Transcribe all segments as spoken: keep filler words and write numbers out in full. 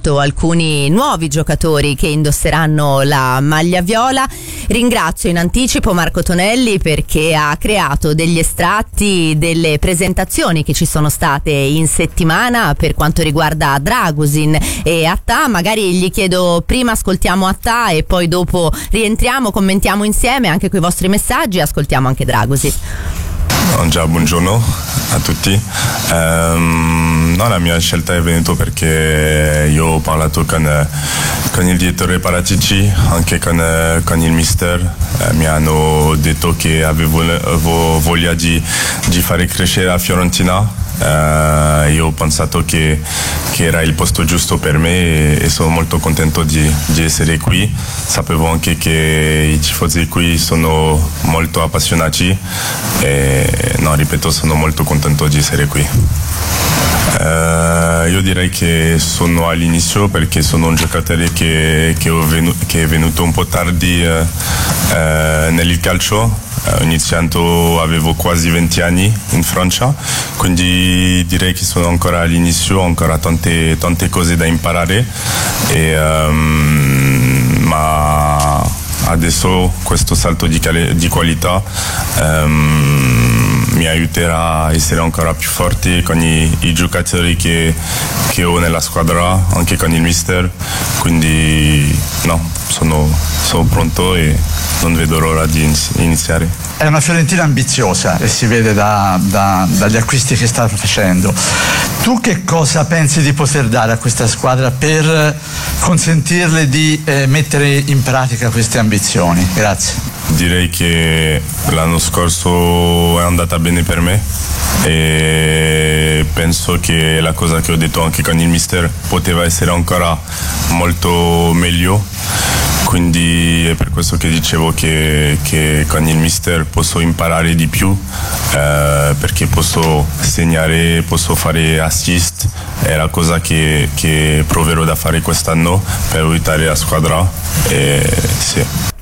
fatto alcuni nuovi giocatori che indosseranno la maglia viola. Ringrazio in anticipo Marco Tonelli perché ha creato degli estratti delle presentazioni che ci sono state in settimana per quanto riguarda Dragusin e Attah. Magari gli chiedo prima, ascoltiamo Attah e poi dopo rientriamo, commentiamo insieme anche con i vostri messaggi, ascoltiamo anche Dragusin. Già, buongiorno a tutti. Um, no, la mia scelta è venuta perché io ho parlato con, con il direttore Paratici, anche con, con il mister. Eh, mi hanno detto che avevo, avevo voglia di, di fare crescere la Fiorentina. Uh, io ho pensato che, che era il posto giusto per me e, e sono molto contento di, di essere qui. Sapevo anche che i tifosi qui sono molto appassionati e no, ripeto, sono molto contento di essere qui. Uh, io direi che sono all'inizio perché sono un giocatore che, che, ho venu- che è venuto un po' tardi uh, uh, nel calcio. Uh, iniziando avevo quasi venti anni in Francia, quindi direi che sono ancora all'inizio, ancora tante, tante cose da imparare e, um, ma adesso questo salto di, cal- di qualità um, mi aiuterà a essere ancora più forte con i, i giocatori che, che ho nella squadra, anche con il mister, quindi no, sono, sono pronto e non vedo l'ora di iniziare. È una Fiorentina ambiziosa e si vede da, da, dagli acquisti che sta facendo. Tu che cosa pensi di poter dare a questa squadra per consentirle di eh, mettere in pratica queste ambizioni? Grazie. Direi che l'anno scorso è andata bene per me e penso che la cosa che ho detto anche con il mister poteva essere ancora molto meglio, quindi è per questo che dicevo che, che con il mister posso imparare di più eh, perché posso segnare, posso fare assist, è la cosa che, che proverò da fare quest'anno per aiutare la squadra e sì.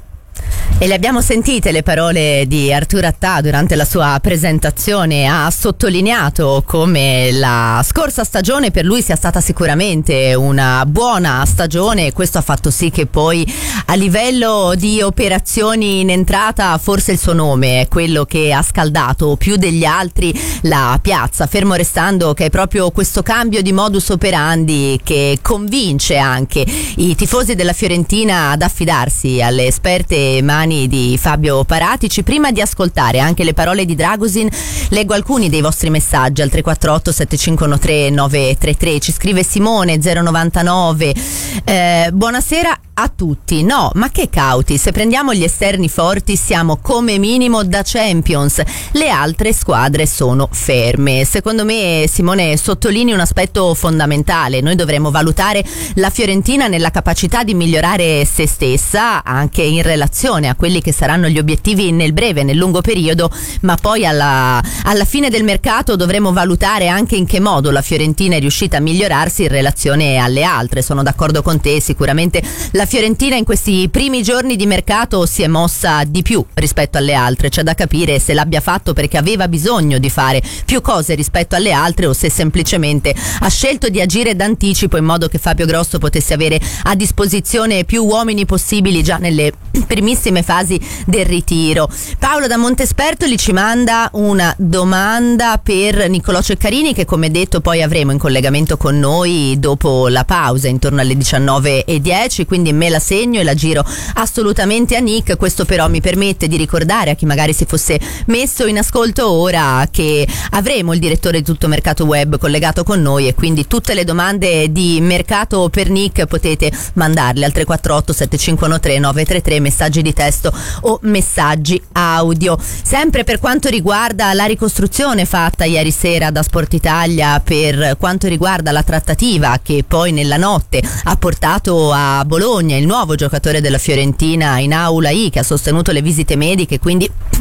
E le abbiamo sentite le parole di Arthur Attah durante la sua presentazione. Ha sottolineato come la scorsa stagione per lui sia stata sicuramente una buona stagione e questo ha fatto sì che poi a livello di operazioni in entrata forse il suo nome è quello che ha scaldato più degli altri la piazza, fermo restando che è proprio questo cambio di modus operandi che convince anche i tifosi della Fiorentina ad affidarsi alle esperte mani di Fabio Paratici. Prima di ascoltare anche le parole di Dragusin, leggo alcuni dei vostri messaggi al tre quattro otto sette cinque uno tre nove tre tre. Ci scrive Simone zero novantanove, eh, buonasera a tutti. No, ma che cauti, se prendiamo gli esterni forti siamo come minimo da Champions, le altre squadre sono ferme. Secondo me Simone sottolinea un aspetto fondamentale: noi dovremmo valutare la Fiorentina nella capacità di migliorare se stessa anche in relazione a quelli che saranno gli obiettivi nel breve e nel lungo periodo, ma poi alla, alla fine del mercato dovremo valutare anche in che modo la Fiorentina è riuscita a migliorarsi in relazione alle altre. Sono d'accordo con te, sicuramente la Fiorentina in questi primi giorni di mercato si è mossa di più rispetto alle altre, c'è da capire se l'abbia fatto perché aveva bisogno di fare più cose rispetto alle altre o se semplicemente ha scelto di agire d'anticipo in modo che Fabio Grosso potesse avere a disposizione più uomini possibili già nelle primissime fasi del ritiro. Paolo da Montespertoli ci manda una domanda per Niccolò Ceccarini, che come detto poi avremo in collegamento con noi dopo la pausa intorno alle diciannove e dieci, quindi me la segno e la giro assolutamente a Nick. Questo però mi permette di ricordare a chi magari si fosse messo in ascolto ora che avremo il direttore di Tutto Mercato Web collegato con noi e quindi tutte le domande di mercato per Nick potete mandarle al tre quattro otto sette cinque uno tre nove tre tre, messaggi di testo o messaggi audio. Sempre per quanto riguarda la ricostruzione fatta ieri sera da Sport Italia per quanto riguarda la trattativa che poi nella notte ha portato a Bologna il nuovo giocatore della Fiorentina in Aula I, che ha sostenuto le visite mediche, quindi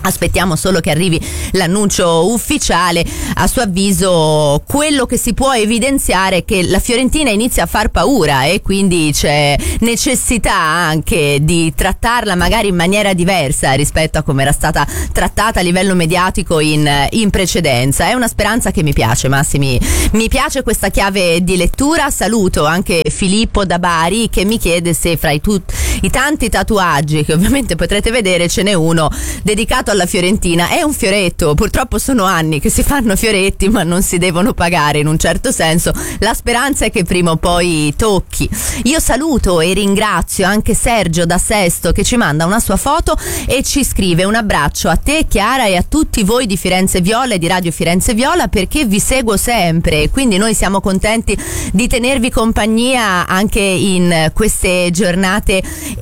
Aspettiamo solo che arrivi l'annuncio ufficiale. A suo avviso quello che si può evidenziare è che la Fiorentina inizia a far paura e quindi c'è necessità anche di trattarla magari in maniera diversa rispetto a come era stata trattata a livello mediatico in, in precedenza. È una speranza che mi piace, Massimi, mi piace questa chiave di lettura. Saluto anche Filippo da Bari che mi chiede se fra i, tut- i tanti tatuaggi che ovviamente potrete vedere ce n'è uno dedicato alla Fiorentina. È un fioretto, purtroppo sono anni che si fanno fioretti ma non si devono pagare in un certo senso. La speranza è che prima o poi tocchi. Io saluto e ringrazio anche Sergio da Sesto che ci manda una sua foto e ci scrive: un abbraccio a te Chiara e a tutti voi di Firenze Viola e di Radio Firenze Viola, perché vi seguo sempre, quindi noi siamo contenti di tenervi compagnia anche in queste giornate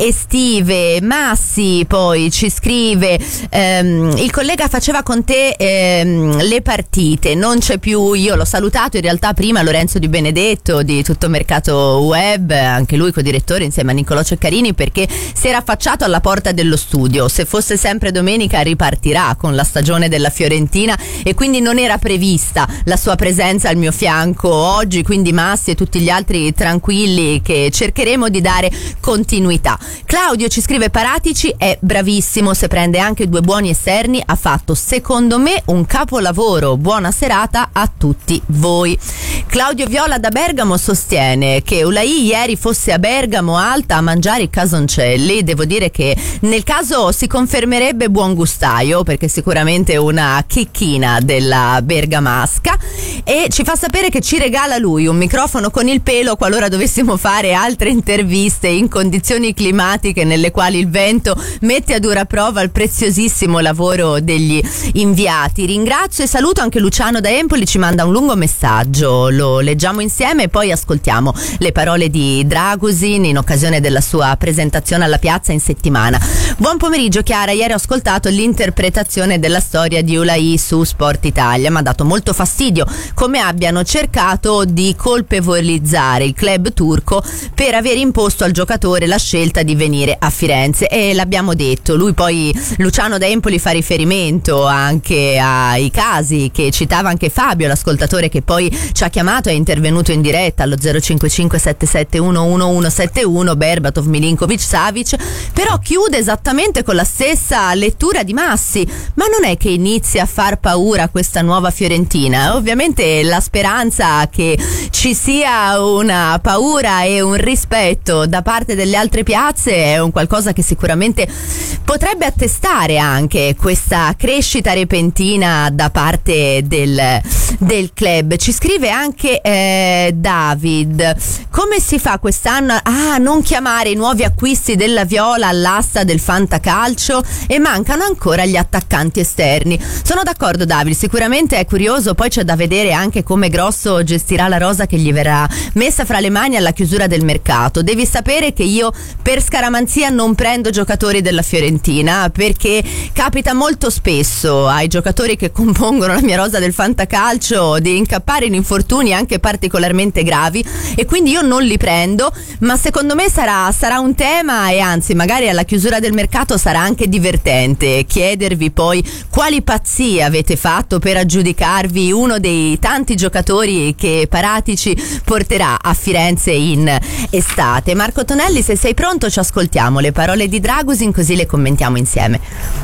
estive. Massi poi ci scrive eh, il collega faceva con te ehm, le partite, non c'è più. Io l'ho salutato in realtà prima, Lorenzo Di Benedetto di Tutto Mercato Web, anche lui co-direttore insieme a Niccolò Ceccarini, perché si era affacciato alla porta dello studio. Se fosse sempre domenica ripartirà con la stagione della Fiorentina e quindi non era prevista la sua presenza al mio fianco oggi, quindi Massi e tutti gli altri tranquilli che cercheremo di dare continuità. Claudio ci scrive: Paratici è bravissimo, se prende anche due buoni esterni ha fatto secondo me un capolavoro. Buona serata a tutti voi. Claudio Viola da Bergamo sostiene che Ulai ieri fosse a Bergamo Alta a mangiare i casoncelli. Devo dire che nel caso si confermerebbe buon gustaio, perché sicuramente è una chicchina della bergamasca, e ci fa sapere che ci regala lui un microfono con il pelo qualora dovessimo fare altre interviste in condizioni climatiche nelle quali il vento mette a dura prova il preziosissimo lavoro degli inviati. Ringrazio e saluto anche Luciano da Empoli, ci manda un lungo messaggio, lo leggiamo insieme e poi ascoltiamo le parole di Dragusin in occasione della sua presentazione alla Piazza in settimana. Buon pomeriggio Chiara, ieri ho ascoltato l'interpretazione della storia di Ulai su Sport Italia, mi ha dato molto fastidio come abbiano cercato di colpevolizzare il club turco per aver imposto al giocatore la scelta di venire a Firenze, e l'abbiamo detto. Lui poi, Luciano da Empoli, fa riferimento anche ai casi che citava anche Fabio, l'ascoltatore che poi ci ha chiamato e è intervenuto in diretta allo zero cinque cinque sette sette uno uno uno sette uno, Berbatov, Milinkovic, Savic, però chiude esattamente con la stessa lettura di Massi. Ma non è che inizia a far paura questa nuova Fiorentina? Ovviamente la speranza che ci sia una paura e un rispetto da parte delle altre piazze è un qualcosa che sicuramente potrebbe attestare anche questa crescita repentina da parte del, del club. Ci scrive anche eh, David: come si fa quest'anno a non chiamare i nuovi acquisti della Viola all'asta del fantacalcio? E mancano ancora gli attaccanti esterni. Sono d'accordo David, sicuramente è curioso, poi c'è da vedere anche come Grosso gestirà la rosa che gli verrà messa fra le mani alla chiusura del mercato. Devi sapere che io per scaramanzia non prendo giocatori della Fiorentina, perché capita molto spesso ai giocatori che compongono la mia rosa del fantacalcio di incappare in infortuni anche particolarmente gravi, e quindi io non li prendo. Ma secondo me sarà, sarà un tema, e anzi magari alla chiusura del mercato sarà anche divertente chiedervi poi quali pazzie avete fatto per aggiudicarvi uno dei tanti giocatori che Paratici porterà a Firenze in estate. Marco Tonelli, se sei pronto ci ascoltiamo le parole di Dragusin, così le commentiamo insieme.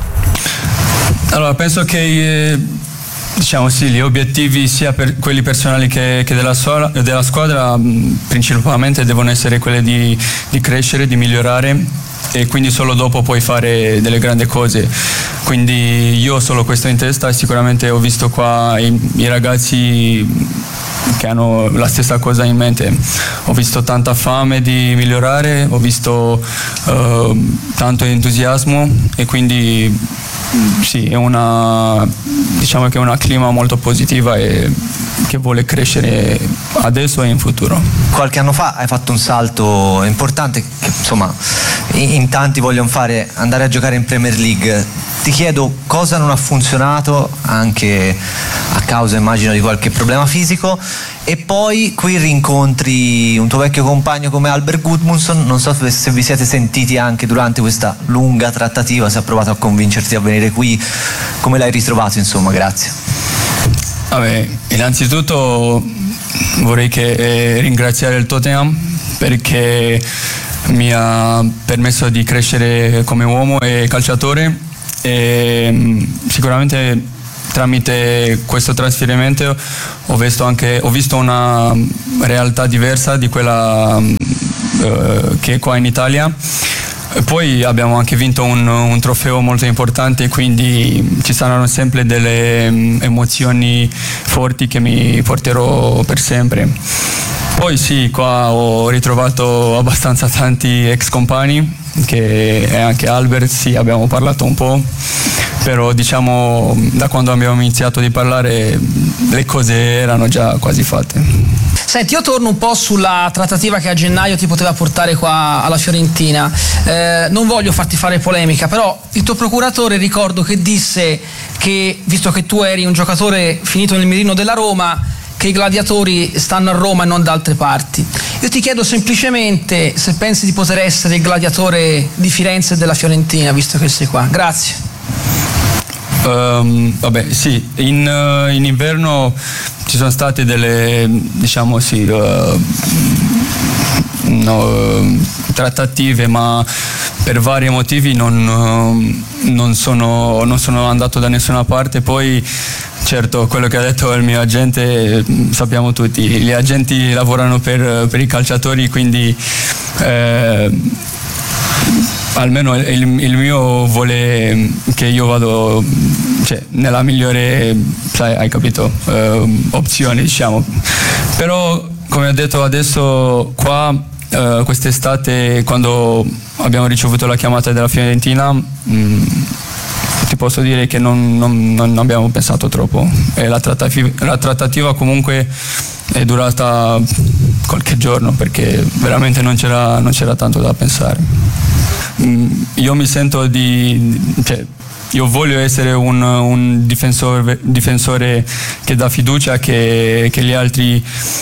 Allora, penso che eh, diciamo sì, gli obiettivi sia per quelli personali che, che della, sua, della squadra mh, principalmente devono essere quelli di, di crescere, di migliorare, e quindi solo dopo puoi fare delle grandi cose. Quindi io ho solo questo in testa, e sicuramente ho visto qua i, i ragazzi che hanno la stessa cosa in mente. Ho visto tanta fame di migliorare, ho visto uh, tanto entusiasmo, e quindi sì, è una, diciamo che è una clima molto positiva e che vuole crescere adesso e in futuro. Qualche anno fa hai fatto un salto importante che insomma in tanti vogliono fare, andare a giocare in Premier League. ti chiedo cosa non ha funzionato, anche a causa immagino di qualche problema fisico, e poi qui rincontri un tuo vecchio compagno come Albert Gudmundsson. Non so se vi siete sentiti anche durante questa lunga trattativa, se ha provato a convincerti a venire qui, come l'hai ritrovato, insomma. Grazie. Vabbè, innanzitutto vorrei che, eh, ringraziare il Tottenham perché mi ha permesso di crescere come uomo e calciatore, e sicuramente tramite questo trasferimento ho visto anche ho visto una realtà diversa di quella uh, che è qua in Italia. Poi abbiamo anche vinto un, un trofeo molto importante, quindi ci saranno sempre delle emozioni forti che mi porterò per sempre. Poi sì, qua ho ritrovato abbastanza tanti ex compagni, che è anche Albert, sì, abbiamo parlato un po', però diciamo da quando abbiamo iniziato di parlare le cose erano già quasi fatte. Senti, io torno un po' sulla trattativa che a gennaio ti poteva portare qua alla Fiorentina. Eh, non voglio farti fare polemica, però il tuo procuratore ricordo che disse che, visto che tu eri un giocatore finito nel mirino della Roma, che i gladiatori stanno a Roma e non da altre parti. Io ti chiedo semplicemente se pensi di poter essere il gladiatore di Firenze e della Fiorentina, visto che sei qua. Grazie. Um, vabbè, sì, in, uh, in inverno ci sono state delle, diciamo sì, uh, no, trattative, ma per vari motivi non, uh, non, sono, non sono andato da nessuna parte. Poi certo, quello che ha detto il mio agente, sappiamo tutti, gli agenti lavorano per, per i calciatori, quindi eh, almeno il, il mio vuole che io vado, cioè, nella migliore, sai, hai capito, eh, opzione, diciamo. Però come ho detto adesso qua, eh, quest'estate, quando abbiamo ricevuto la chiamata della Fiorentina, mh, ti posso dire che non, non, non abbiamo pensato troppo, e la trattativa, la trattativa comunque è durata qualche giorno, perché veramente non c'era, non c'era tanto da pensare. Io mi sento di, cioè, io voglio essere un, un difensore, difensore che dà fiducia, che, che gli altri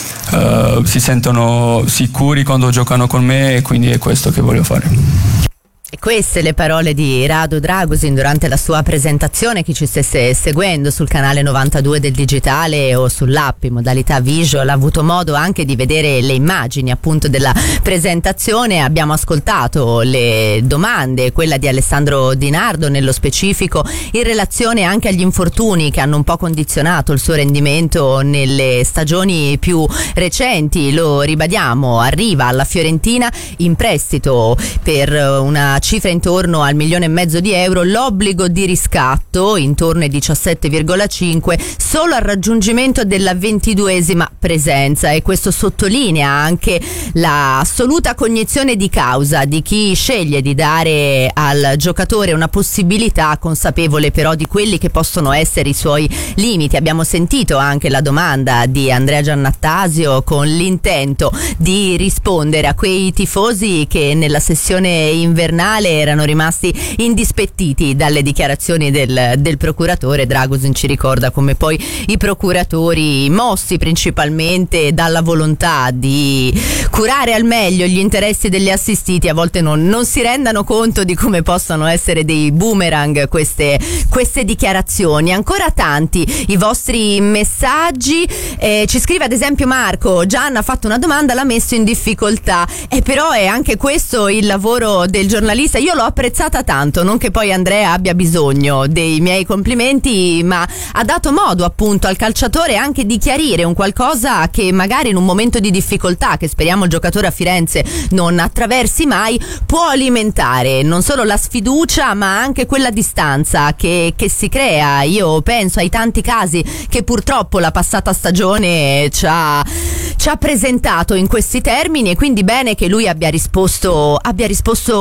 uh, si sentono sicuri quando giocano con me, e quindi è questo che voglio fare. E queste le parole di Rado Dragusin durante la sua presentazione. Chi ci stesse seguendo sul canale novantadue del digitale o sull'app in modalità visual ha avuto modo anche di vedere le immagini appunto della presentazione. Abbiamo ascoltato le domande, quella di Alessandro Di Nardo nello specifico in relazione anche agli infortuni che hanno un po' condizionato il suo rendimento nelle stagioni più recenti. Lo ribadiamo, arriva alla Fiorentina in prestito per una cifra intorno al milione e mezzo di euro, l'obbligo di riscatto intorno ai diciassette virgola cinque solo al raggiungimento della ventiduesima presenza, e questo sottolinea anche l'assoluta cognizione di causa di chi sceglie di dare al giocatore una possibilità, consapevole però di quelli che possono essere i suoi limiti. Abbiamo sentito anche la domanda di Andrea Giannattasio con l'intento di rispondere a quei tifosi che nella sessione invernale erano rimasti indispettiti dalle dichiarazioni del, del procuratore. Dragusin ci ricorda come poi i procuratori, mossi principalmente dalla volontà di curare al meglio gli interessi degli assistiti, a volte non, non si rendano conto di come possano essere dei boomerang queste, queste dichiarazioni. Ancora tanti i vostri messaggi, eh, ci scrive ad esempio Marco: Gian ha fatto una domanda, l'ha messo in difficoltà, e però è anche questo il lavoro del giornalista. Io l'ho apprezzata tanto, non che poi Andrea abbia bisogno dei miei complimenti, ma ha dato modo appunto al calciatore anche di chiarire un qualcosa che magari in un momento di difficoltà, che speriamo il giocatore a Firenze non attraversi mai, può alimentare non solo la sfiducia ma anche quella distanza che, che si crea. Io penso ai tanti casi che purtroppo la passata stagione ci ha, ci ha presentato in questi termini, e quindi bene che lui abbia risposto, abbia risposto subito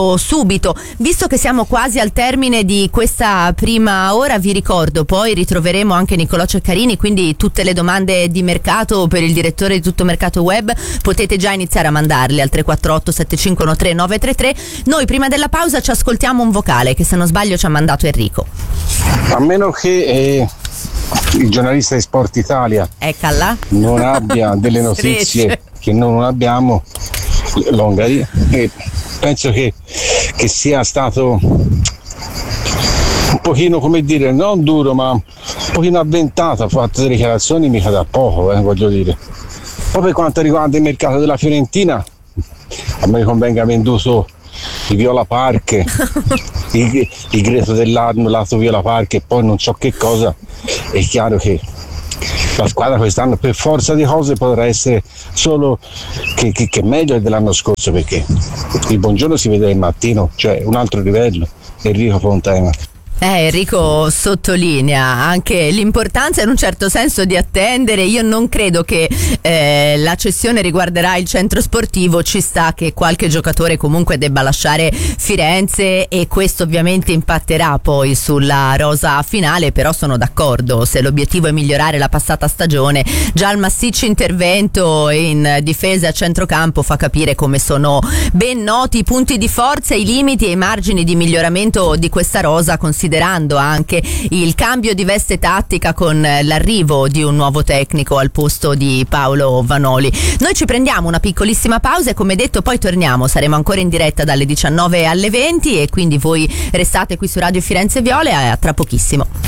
subito. Visto che siamo quasi al termine di questa prima ora, vi ricordo, poi ritroveremo anche Niccolò Ceccarini, quindi tutte le domande di mercato per il direttore di Tutto Mercato Web potete già iniziare a mandarle al tre quattro otto sette cinque uno tre nove tre tre. Noi prima della pausa ci ascoltiamo un vocale che, se non sbaglio, ci ha mandato Enrico. A meno che eh, il giornalista di Sport Italia Eccala. non abbia delle notizie che noi non abbiamo, Longari, e penso che, che sia stato un pochino, come dire, non duro ma un pochino avventato, ha fatto delle dichiarazioni mica da poco, eh, voglio dire. Poi per quanto riguarda il mercato della Fiorentina, a me convenga venduto i Viola Park, il, il greto dell'Arno, lato Viola Park e poi non so che cosa. È chiaro che la squadra quest'anno per forza di cose potrà essere solo che, che, che meglio dell'anno scorso, perché il buongiorno si vede al mattino, cioè un altro livello. Enrico Fontana. Eh, Enrico sottolinea anche l'importanza in un certo senso di attendere. Io non credo che eh, la cessione riguarderà il centro sportivo, ci sta che qualche giocatore comunque debba lasciare Firenze e questo ovviamente impatterà poi sulla rosa finale, però sono d'accordo, se l'obiettivo è migliorare la passata stagione, già il massiccio intervento in difesa e a centrocampo fa capire come sono ben noti i punti di forza, i limiti e i margini di miglioramento di questa rosa, considerando anche il cambio di veste tattica con l'arrivo di un nuovo tecnico al posto di Paolo Vanoli. Noi ci prendiamo una piccolissima pausa e, come detto, poi torniamo, saremo ancora in diretta dalle diciannove alle venti e quindi voi restate qui su Radio Firenze Viole, a tra pochissimo.